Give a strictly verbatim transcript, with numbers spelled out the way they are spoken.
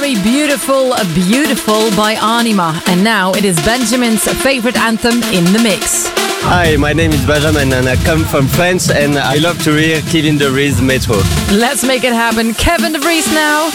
Very beautiful, beautiful by Anima. And now it is Benjamin's favorite anthem in the mix. Hi, my name is Benjamin and I come from France and I love to hear Kevin De Vries Metro. Let's make it happen. Kevin De Vries now.